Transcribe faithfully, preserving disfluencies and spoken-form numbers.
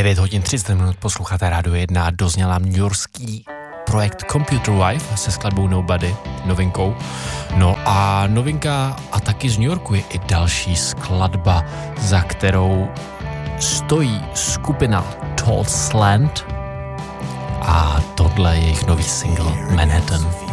devět hodin třicet minut posloucháte Rádio jedna, dozněla newyorský projekt Computer Wife se skladbou Nobody, novinkou. No a novinka a taky z New Yorku je i další skladba, za kterou stojí skupina Tall Slant a tohle je jejich nový single Manhattan.